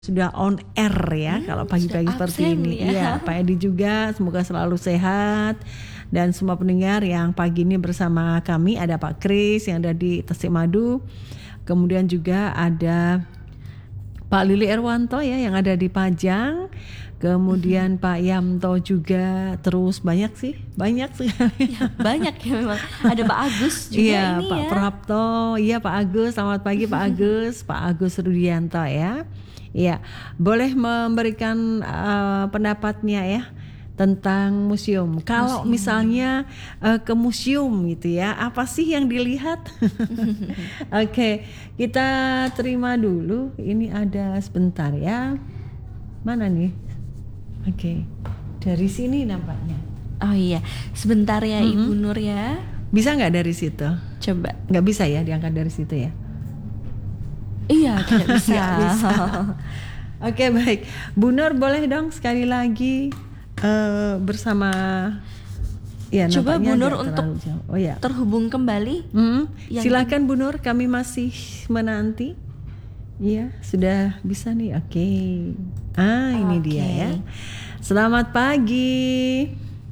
sudah on air ya kalau pagi-pagi seperti ini. Iya, Pak Edi juga semoga selalu sehat dan semua pendengar yang pagi ini bersama kami ada Pak Kris yang ada di Tasikmadu. Kemudian juga ada Pak Lili Erwanto ya yang ada di Pajang. Kemudian Pak Yamto juga, terus banyak sekali. Ya, banyak ya memang. Ada Pak Agus juga iya, ini Pak ya. Prapto, iya Pak Agus, selamat pagi Pak Agus, Pak Agus Rudianto ya. Iya, boleh memberikan pendapatnya ya tentang museum. Kalau misalnya ke museum gitu ya, apa sih yang dilihat? Oke, kita terima dulu. Ini ada sebentar ya. Mana nih? Oke, dari sini nampaknya. Oh iya, sebentar ya Ibu Nur ya. Bisa nggak dari situ? Coba. Nggak bisa ya diangkat dari situ ya? Iya, tidak bisa. Nggak bisa. Oke, baik. Bu Nur boleh dong sekali lagi bersama. Ya, coba Bu Nur untuk terhubung kembali. Silakan Bu Nur, kami masih menanti. Iya, sudah bisa nih. Oke. Ini dia ya. Selamat pagi.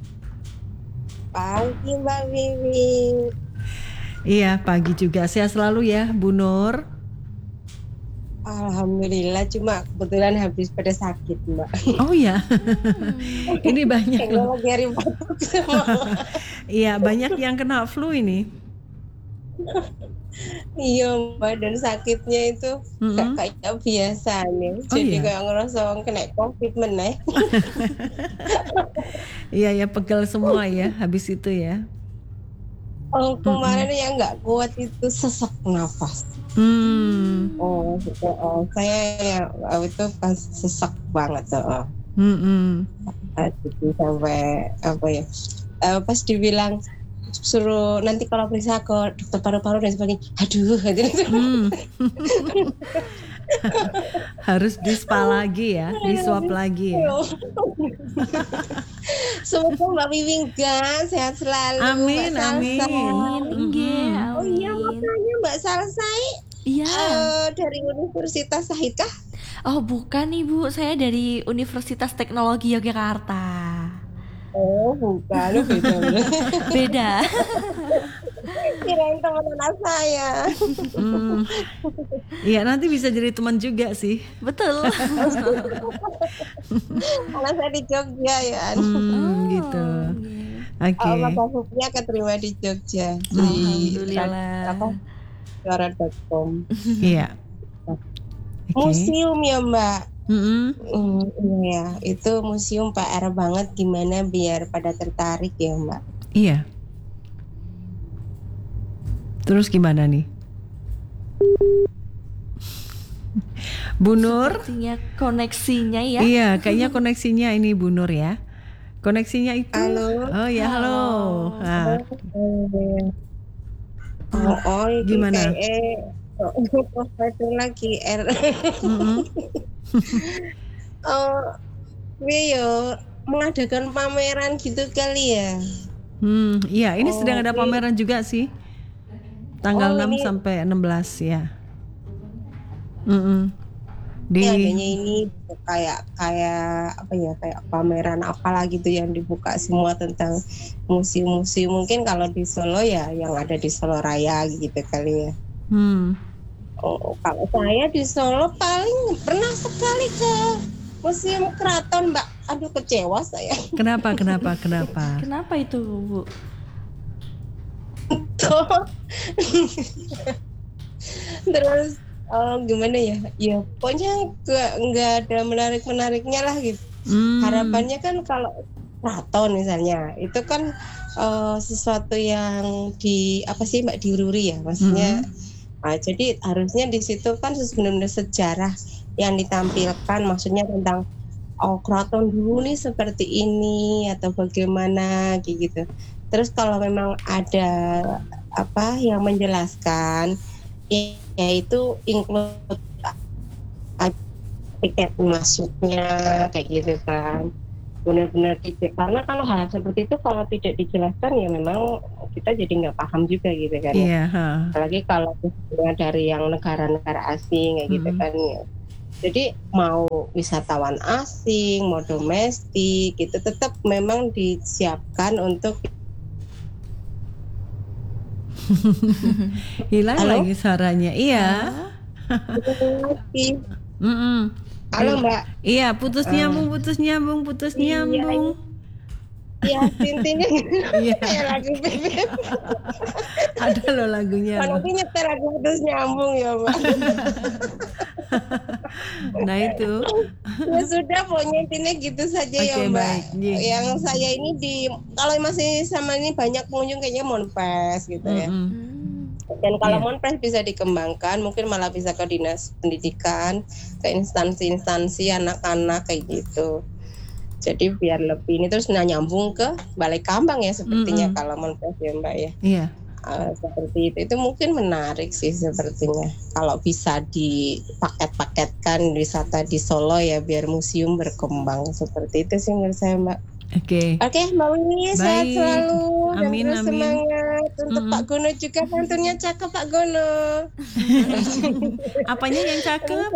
Pagi Mbak Wiwi. Iya, pagi juga. Sehat selalu ya, Bu Nur. Alhamdulillah, cuma kebetulan habis pada sakit Mbak. Oh ya, ini banyak loh. Iya, banyak yang kena flu ini. Iya Mbak, dan sakitnya itu gak kayak biasa nih. Jadi kayak ngerasa kena COVID meneh. Iya ya, pegal semua ya habis itu ya. Oh, kemarin yang nggak kuat itu sesak nafas. Saya ya itu pas sesak banget tuh. Jadi sampai pas dibilang suruh nanti kalau periksa ke dokter paru-paru dan sebagainya, aduh. Harus dispa lagi ya, diswab lagi ya. Semoga Mbak Wiwi sehat selalu. Amin, amin. Oh iya, makanya Mbak Salsai. Iya. Dari Universitas Sahid kah? Oh bukan Ibu, saya dari Universitas Teknologi Yogyakarta. Oh bukan, beda. Kirain teman anak saya. Iya, nanti bisa jadi teman juga sih. Betul. Karena saya di Jogja ya. Gitu. Oke. Makasihnya keterima di Jogja. Alhamdulillah. Suara.com. Iya. Museum ya Mbak. Iya, itu museum PR banget, gimana biar pada tertarik ya Mbak. Iya. Terus gimana nih? Bu Nur? Sepertinya koneksinya ya. Iya, kayaknya koneksinya ini Bu Nur ya. Koneksinya itu. Halo. Oh ya, halo. Nah. Gimana? Itu lagi mengadakan pameran gitu kali ya. Iya, ini sedang ada pameran juga sih. Tanggal 6 sampai 16 ya. Adanya ini kayak apa ya, kayak pameran apalah gitu yang dibuka semua tentang museum-museum. Mungkin kalau di Solo ya yang ada di Solo Raya gitu kali ya. Kalau saya di Solo paling pernah sekali ke Museum Keraton Mbak. Aduh, kecewa saya. Kenapa? Kenapa itu Bu? Terus gimana ya? Ya pokoknya nggak ada menariknya lah gitu. Harapannya kan kalau keraton misalnya itu kan sesuatu yang diururi ya, maksudnya. Jadi harusnya di situ kan benar-benar sejarah yang ditampilkan, maksudnya tentang keraton dulu nih seperti ini atau bagaimana gitu. Terus kalau memang ada yang menjelaskan, yaitu include tiket masuknya kayak gitu kan, benar-benar tidak, karena kalau hal seperti itu kalau tidak dijelaskan ya memang kita jadi nggak paham juga gitu kan. Iya. Apalagi kalau dari yang negara-negara asing kayak gitu kan ya. Jadi mau wisatawan asing, mau domestik, itu tetap memang disiapkan untuk. Hilang Halo? lagi suaranya. Iya. Mm-mm. Halo Mbak. Iya, putus nyambung. Iya, intinya Iya. kayak lagu Bebek. Ada loh lagunya. Kalau nanti nyetel lagu putus nyambung ya Mbak. Nah itu. Ya sudah, pokoknya intinya gitu saja ya Mbak. Baik. Yang saya ini kalau masih sama ini banyak pengunjung kayaknya Monpes gitu ya. Dan kalau Monpes bisa dikembangkan, mungkin malah bisa ke dinas pendidikan, ke instansi-instansi anak-anak kayak gitu. Jadi biar lebih ini terus nyambung ke Balai Kambang ya sepertinya kalau Monpes ya Mbak ya. Iya. Seperti itu mungkin menarik sih sepertinya. Kalau bisa dipaket-paketkan wisata di Solo ya biar museum berkembang seperti itu sih menurut saya Mbak. Oke, Mbak Uni, sehat selalu. Amin, dan terus amin. Semangat untuk Pak Gono juga, pantunnya cakep Pak Gono. Apanya yang cakep?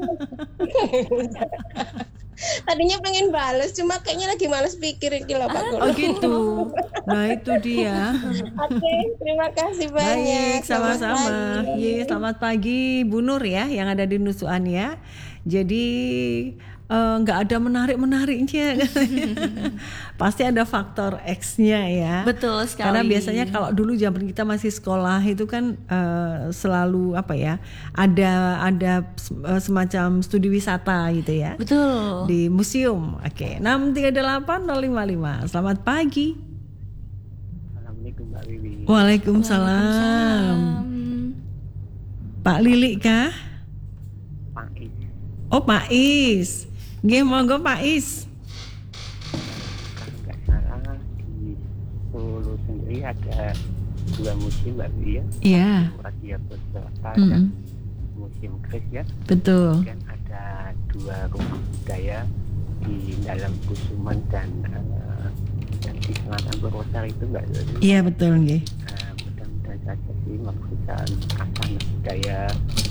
Tadinya pengen bales, cuma kayaknya lagi males pikirin gitu Pak Gono. Oh gitu. Nah itu dia. Oke, terima kasih banyak. Baik, sama-sama. Selamat pagi Bu Nur ya, yang ada di Nusuan ya. Jadi nggak ada menarik-menariknya. Pasti ada faktor X-nya ya. Betul sekali. Karena biasanya kalau dulu zaman kita masih sekolah itu kan selalu apa ya, ada semacam studi wisata gitu ya. Betul. Di museum. Oke, 638 055. Selamat pagi. Assalamualaikum Mbak Wiwi. Waalaikumsalam. Pak Lili kah? Pak Is. Oh Pak Is. Nggih, monggo Pak Is. Kalau nggak salah di Solo sendiri ada 2 museum Mbak Wiwi ya. Iya. Radia Pusaka dan Museum Kris ya. Betul. Dan ada 2 rumah budaya di dalam Kusuman dan di Selatan Purwokerto itu Mbak Wiwi. Iya betul nggih. Mudah-mudahan saja sih perusahaan asal budaya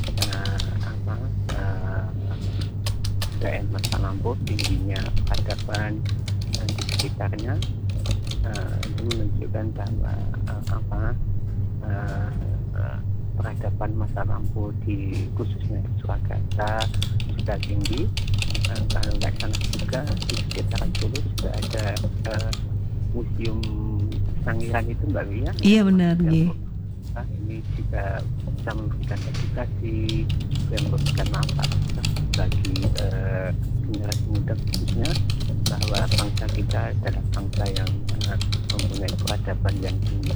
budaya masa lampau, tingginya peradaban di sekitarnya, itu menunjukkan bahwa peradaban masa lampau di khususnya di Surakarta sudah tinggi. Kalau nggak salah juga di sekitaran Solo sudah ada museum Sangiran itu Mbak Wia. Iya benar nggih. Ini juga bisa memberikan edukasi dan memberikan manfaat bagi generasi muda khususnya bahwa bangsa kita adalah bangsa yang mempunyai peradaban yang tinggi.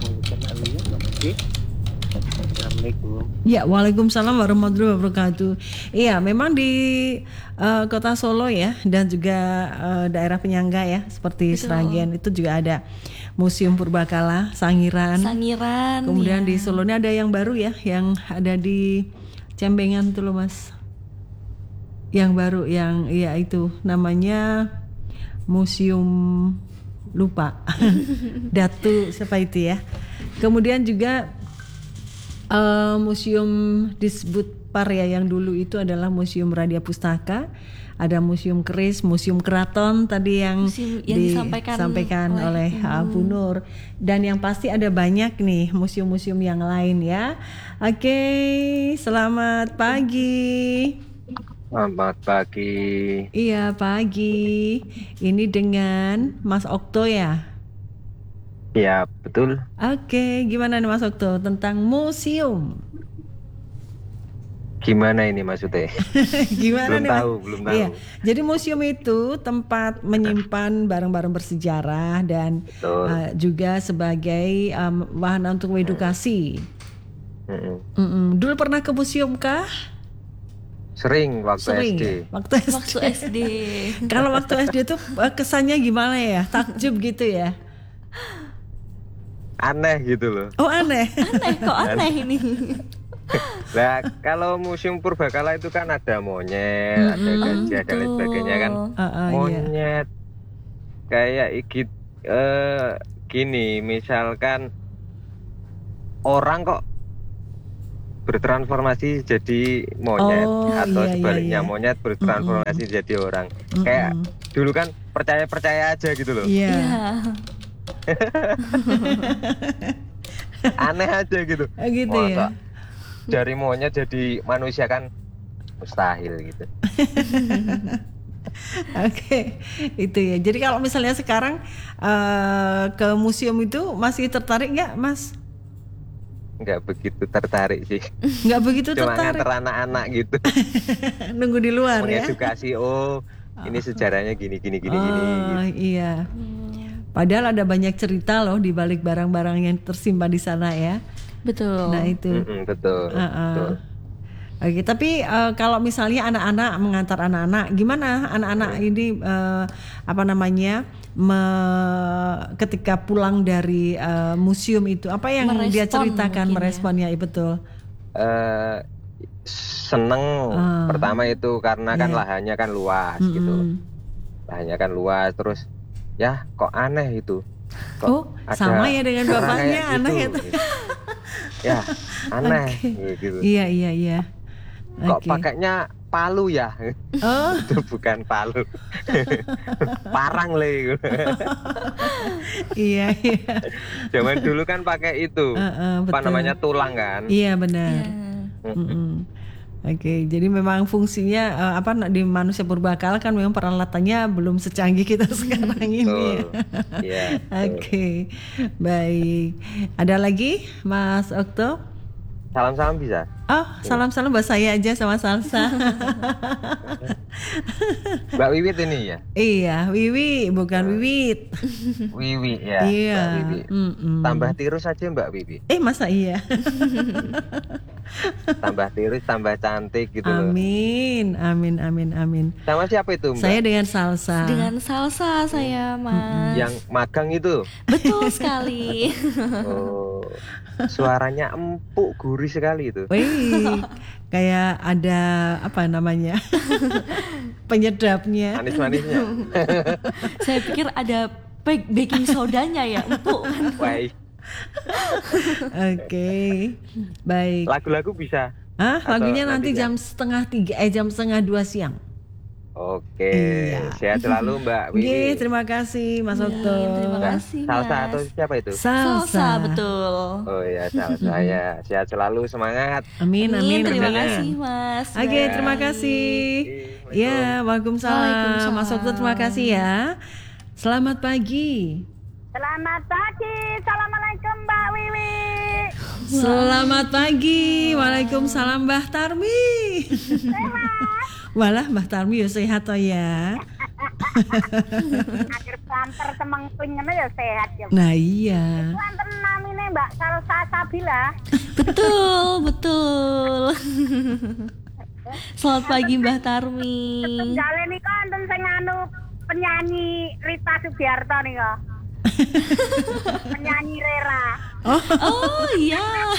Assalamualaikum. Ya, waalaikumsalam warahmatullahi wabarakatuh. Iya, memang di kota Solo ya dan juga daerah penyangga ya seperti Sragen itu juga ada Museum Purbakala Sangiran. Kemudian di Solo ini ada yang baru ya, yang ada di Cembengan tuh loh Mas. Yang baru yang ya itu namanya Museum lupa. Datu siapa itu ya. Kemudian juga Museum Disbudpar ya yang dulu itu adalah Museum Radia Pustaka. Ada Museum Keris, Museum Keraton tadi yang disampaikan oleh Bu Nur. Dan yang pasti ada banyak nih museum-museum yang lain ya. Oke, selamat pagi. Selamat pagi. Iya pagi. Ini dengan Mas Okto ya? Ya betul. Oke, gimana nih Mas Okto tentang museum? Gimana ini maksudnya? Gimana belum nih? Belum tahu. Iya. Jadi museum itu tempat menyimpan barang-barang bersejarah dan juga sebagai wahana untuk edukasi. Dulu pernah ke museum kah? Sering waktu SD. Ya? Waktu SD. Kalau waktu SD itu kesannya gimana ya? Takjub gitu ya? Aneh gitu loh. Oh aneh. Kok aneh ini? Nah kalau Museum Purbakala itu kan ada monyet, ada gajah dan lain sebagainya kan. Monyet kayak gini, misalkan orang kok bertransformasi jadi monyet atau sebaliknya monyet bertransformasi jadi orang. Kayak dulu kan percaya aja gitu loh. Iya. Aneh aja gitu. Gitu ya. Dari monyet jadi manusia kan mustahil gitu. Oke, itu ya. Jadi kalau misalnya sekarang ke museum itu masih tertarik nggak, Mas? Nggak begitu tertarik sih. Nggak begitu Cuma tertarik. nganter anak-anak gitu. Nunggu di luar ya. Mengedukasi, ini sejarahnya gini. Gitu. Iya. Padahal ada banyak cerita loh di balik barang-barang yang tersimpan di sana ya. Betul. Nah itu. Betul. Oke, tapi kalau misalnya anak-anak mengantar anak-anak, gimana anak-anak ini ketika pulang dari museum itu, apa yang dia ceritakan, meresponnya? Ya, betul. Seneng. Pertama itu karena kan lahannya kan luas gitu. Lahannya kan luas, terus ya kok aneh itu. Sama ya dengan bapaknya, aneh gitu. Ya aneh gitu. Iya. Kok pakainya palu ya? Itu bukan palu. Parang le. Iya. Zaman dulu kan pakai itu. Apa namanya, tulang kan? Iya benar. Oke, jadi memang fungsinya di manusia purbakala kan memang peralatannya belum secanggih kita sekarang ini. Iya. Oke. Baik. Ada lagi, Mas Okto? Salam-salam bisa? Salam-salam buat saya aja sama Salsa. Mbak Wiwit ini ya? Iya, Wiwi, bukan Wiwit. Wiwi ya. Iya. Mbak Wiwi. Tambah tirus aja Mbak Wiwi. Masa iya? Tambah tirus, tambah cantik gitu loh. Amin. Sama siapa itu Mbak? Saya dengan Salsa. Dengan Salsa saya, Mas. Yang magang itu? Betul sekali. Suaranya empuk, gurih sekali itu. Wih, kayak ada penyedapnya. Manis-manisnya. Saya pikir ada baking sodanya ya, empuk kan. Baik. Oke, baik. Lagu-lagu bisa? Lagunya nanti jam 1:30, jam 1:30 siang. Oke, iya. Sehat selalu Mbak Wiwi. Terima kasih Mas Okto. Terima kasih Mas. Salsa atau siapa itu? Salsa, betul. Oh ya, Salsa ya. Sehat selalu, semangat. Amin. Terima kasih Mas. Oke, terima kasih. Ya, waalaikumsalam. Mas Okto, terima kasih ya. Selamat pagi. Selamat pagi. Assalamualaikum Mbak Wiwi. Selamat pagi. Waalaikumsalam Mbah Tarmi. Walah Mbah Tarmi ya sehat toh ya. Akhir banter semengkling ngene ya sehat ya. Nah iya. Wonten namine Mbak Salsa Sabila. Betul. Selamat pagi Mbah Tarmi. Jale nika wonten sing penyanyi Rita Sugiarto nika. Penyanyi Rera. Oh iya.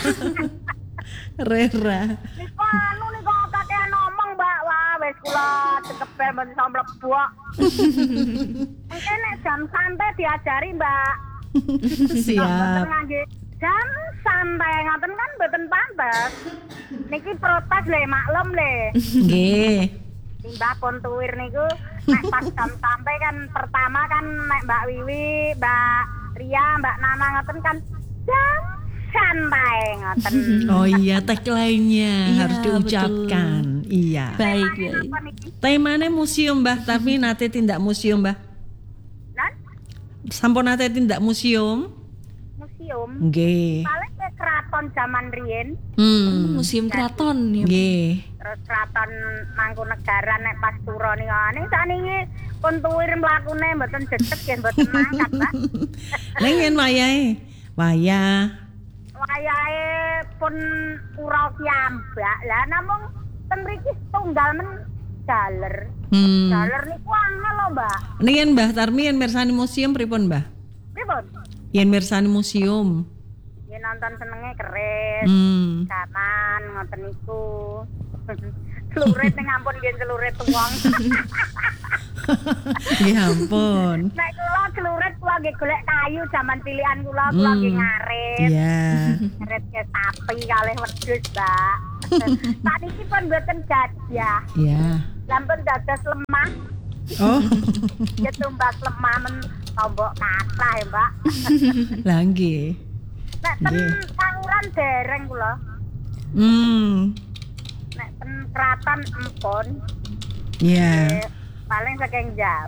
Rera. Nika kakean ngomong Mbak, wah wis kula cekepel men iso mlebok. Mungkin nek jam santai diajari Mbak. Siap. Jam santai ngoten kan mboten pantes. Niki protes le, maklum le. Nggih. Mbak Pontuwir niku nek pas jam santai kan pertama kan nek Mbak Wiwi, Mbak Ria, Mbak Nana ngoten kan jam santai ngoten. Oh iya, tagline-nya Iya, harus diucapkan. Betul. Iya. Baik. Temane museum Mbah, tapi nate tindak museum Mbah. Nan? Sampun nate tindak museum? Museum. Nggih. Paling ke keraton zaman riyen. Museum Keraton ya. Nggih. Terus keraton Mangkunegaran nek pas turu ning saniki Pontuwir mlakune mboten jejeg nggih mboten mangkat, Mbak. Ning yen wayahe. Wayah. Wayahe pun ura kiambak. Lah namung ten mriki tunggal men daler. Daler niku angel lho, Mbak. Ning Mbah Tarmi yen mirsani museum pripun, Mbah? Pripun? Yen mirsani museum. Yen nonton senenge keris, kanan ngoten niku. Celurit ning ampun nggih celurit wong. Ya ampun. Nek kula kluret kula nggih golek kayu jaman pilihan kula nggih ngarit. Iya. Ngarit ke sapi kalih wedhus, Mbak. Sakniki pun mboten gajah. Iya. Lampun dados lemah. Oh. Ya tumbas lemah men tombok kathah ya, Mbak. Lah nggih. Nek ten Sangiran dereng kula. Nek ten Kraton empun. Iya. Paling saking jam.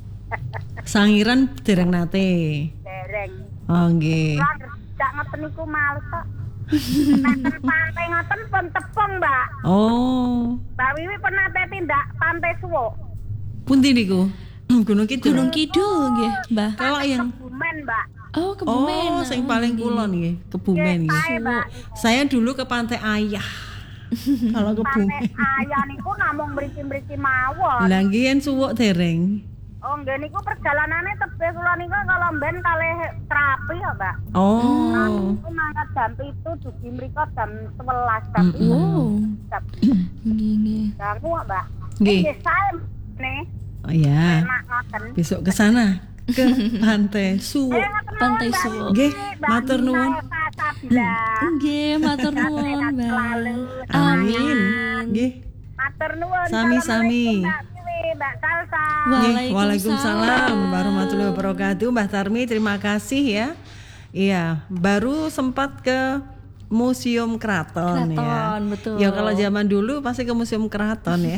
Sangiran dereng nate. Dereng. Oh nggih. Kula gak ngoten niku males kok. Nek ten pantai ngoten pun tepung, Mbak. Oh. Mbak Wiwi pernah tindak pantai Suwuk. Pundi niku? Gunung Kidul. Gunung Kidul nggih, Mbah. Kalau yang Kebumen, Mbak. Oh, Kebumen. Oh, sing paling kulon nggih, Kebumen nggih. Saya, Mbak. Saya dulu ke Pantai Ayah. Kalau Pantai Kebumen. Ayah niku namung mriki-mriki mawon. Lah nggih yen suwuk dereng. Oh, nggih niku perjalanane tebih kula niku kalau mben kalih terapi ya, Mbak. Oh. Niku mangkat jam 7 dugi mriko jam 11 jam. Jam. Nggih. Ganggu kok, Mbak. Nggih. Nggih saya nih. Oh ya. Enak ngoten. Besok ke sana ke Pantai Suwuk. Pantai Suwuk. Nggih, matur nuwun. Nggih, matur nuwun, Mbak. Amin. Nggih. Matur nuwun. Sami-sami. Mbak Salsa. Waalaikumsalam warahmatullahi wabarakatuh. Mbah Tarmi, terima kasih ya. Iya, baru sempat ke Museum Kraton ya. Betul. Ya kalau zaman dulu pasti ke Museum Kraton ya.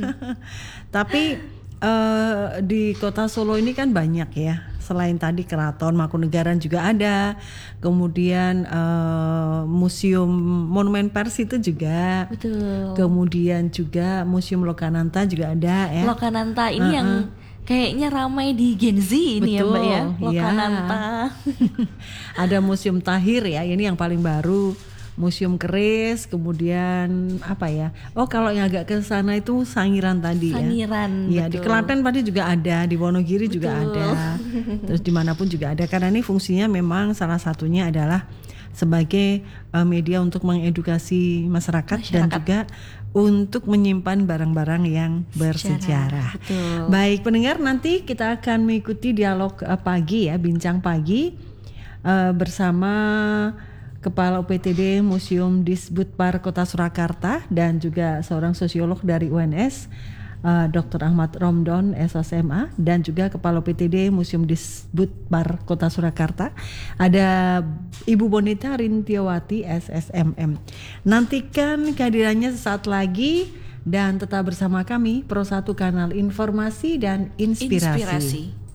Tapi di Kota Solo ini kan banyak ya. Selain tadi Keraton Mangkunegaran juga ada. Kemudian Museum Monumen Pers itu juga. Betul. Kemudian juga Museum Lokananta juga ada ya. Lokananta ini yang kayaknya ramai di Gen Z ini. Betul, ya, Mbak ya. iya. Lokananta. Ada Museum Tahir ya, ini yang paling baru. Museum Keris, kemudian apa ya? Oh, kalau yang agak ke sana itu Sangiran tadi ya. Sangiran. Iya, di Klaten tadi juga ada, di Wonogiri juga ada. Terus dimanapun juga ada, karena ini fungsinya memang salah satunya adalah sebagai media untuk mengedukasi masyarakat dan juga untuk menyimpan barang-barang yang bersejarah. Betul. Baik pendengar, nanti kita akan mengikuti dialog pagi ya, bincang pagi bersama Kepala UPTD Museum Disbudpar Kota Surakarta dan juga seorang sosiolog dari UNS, Dr. Ahmad Romdon SSMA, dan juga Kepala UPTD Museum Disbudpar Kota Surakarta ada Ibu Bonita Rintiawati SSMM. Nantikan kehadirannya sesaat lagi dan tetap bersama kami Pro 1 Kanal Informasi dan Inspirasi.